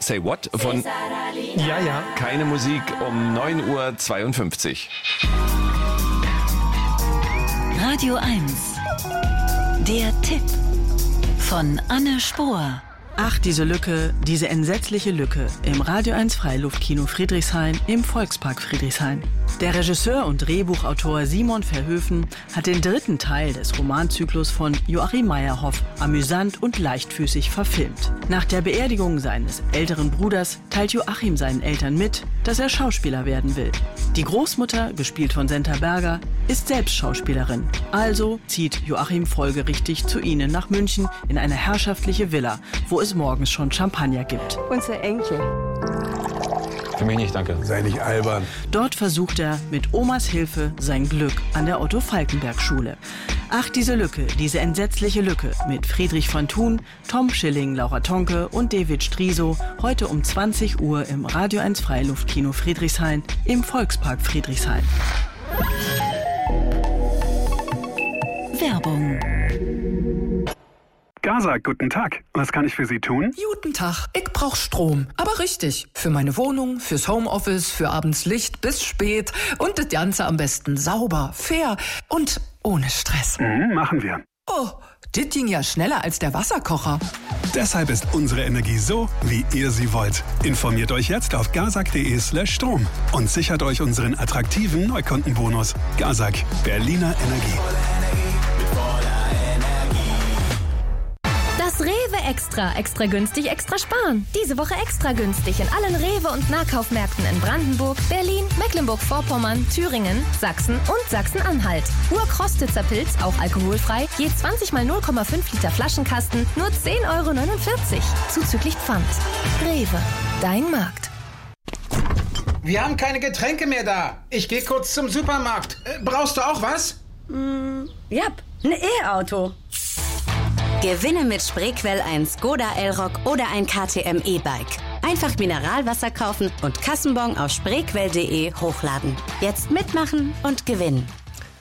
Say What von... Ja. Keine Musik um 9:52 Uhr. Radio 1. Der Tipp von Anne Spohr. Ach, diese Lücke, diese entsetzliche Lücke im Radio 1 Freiluftkino Friedrichshain im Volkspark Friedrichshain. Der Regisseur und Drehbuchautor Simon Verhoeven hat den dritten Teil des Romanzyklus von Joachim Meyerhoff amüsant und leichtfüßig verfilmt. Nach der Beerdigung seines älteren Bruders teilt Joachim seinen Eltern mit, dass er Schauspieler werden will. Die Großmutter, gespielt von Senta Berger, ist selbst Schauspielerin. Also zieht Joachim folgerichtig zu ihnen nach München in eine herrschaftliche Villa, wo es morgens schon Champagner gibt. Unser Enkel. Für mich nicht, danke. Sei nicht albern. Dort versucht er mit Omas Hilfe sein Glück an der Otto-Falckenberg-Schule. Ach, diese Lücke, diese entsetzliche Lücke mit Friedrich von Thun, Tom Schilling, Laura Tonke und David Striso heute um 20 Uhr im Radio 1 Freiluftkino Friedrichshain im Volkspark Friedrichshain. Werbung. GASAG, guten Tag. Was kann ich für Sie tun? Guten Tag, ich brauch Strom. Aber richtig. Für meine Wohnung, fürs Homeoffice, für abends Licht bis spät. Und das Ganze am besten sauber, fair und ohne Stress. Machen wir. Oh, das ging ja schneller als der Wasserkocher. Deshalb ist unsere Energie so, wie ihr sie wollt. Informiert euch jetzt auf gasag.de/Strom und sichert euch unseren attraktiven Neukundenbonus. GASAG, Berliner Energie. Das Rewe Extra günstig, extra sparen. Diese Woche extra günstig in allen Rewe- und Nahkaufmärkten in Brandenburg, Berlin, Mecklenburg-Vorpommern, Thüringen, Sachsen und Sachsen-Anhalt. Urkrostitzer Pilz, auch alkoholfrei, je 20 mal 0,5 Liter Flaschenkasten, nur 10,49 € zuzüglich Pfand. Rewe, dein Markt. Wir haben keine Getränke mehr da. Ich gehe kurz zum Supermarkt. Brauchst du auch was? Ja, ein E-Auto. Gewinne mit Spreequell ein Skoda Elroq oder ein KTM E-Bike. Einfach Mineralwasser kaufen und Kassenbon auf spreequell.de hochladen. Jetzt mitmachen und gewinnen.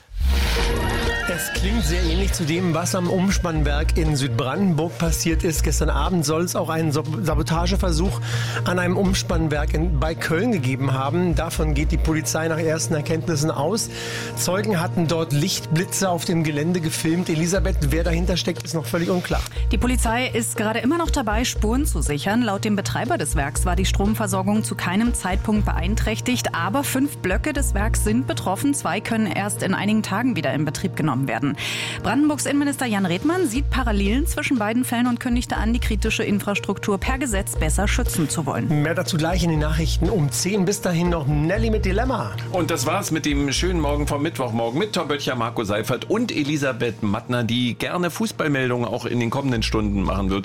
Es klingt sehr ähnlich zu dem, was am Umspannwerk in Südbrandenburg passiert ist. Gestern Abend soll es auch einen Sabotageversuch an einem Umspannwerk bei Köln gegeben haben. Davon geht die Polizei nach ersten Erkenntnissen aus. Zeugen hatten dort Lichtblitze auf dem Gelände gefilmt. Elisabeth, wer dahinter steckt, ist noch völlig unklar. Die Polizei ist gerade immer noch dabei, Spuren zu sichern. Laut dem Betreiber des Werks war die Stromversorgung zu keinem Zeitpunkt beeinträchtigt. Aber 5 Blöcke des Werks sind betroffen. 2 können erst in einigen Tagen wieder in Betrieb genommen werden. Brandenburgs Innenminister Jan Redmann sieht Parallelen zwischen beiden Fällen und kündigte an, die kritische Infrastruktur per Gesetz besser schützen zu wollen. Mehr dazu gleich in den Nachrichten um 10. Bis dahin noch Nelly mit Dilemma. Und das war's mit dem schönen Morgen vom Mittwochmorgen mit Tom Böttcher, Marco Seifert und Elisabeth Mattner, die gerne Fußballmeldungen auch in den kommenden Stunden machen wird.